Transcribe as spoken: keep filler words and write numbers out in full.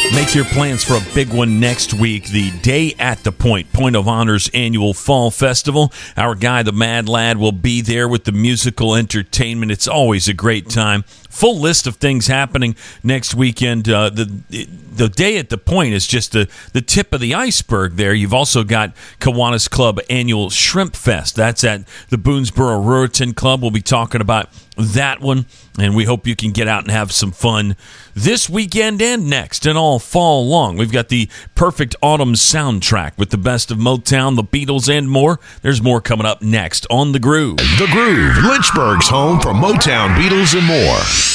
Make your plans for a big one next week, the Day at the Point, Point of Honor's annual fall festival. Our guy, the Mad Lad, will be there with the musical entertainment. It's always a great time. Full list of things happening next weekend. Uh, the the Day at the Point is just the, the tip of the iceberg there. You've also got Kiwanis Club annual Shrimp Fest. That's at the Boonesboro Ruritan Club. We'll be talking about that one, and we hope you can get out and have some fun this weekend and next and all fall long. We've got the perfect autumn soundtrack with the best of Motown, the Beatles, and more. There's more coming up next on The Groove. The Groove, Lynchburg's home for Motown, Beatles, and more.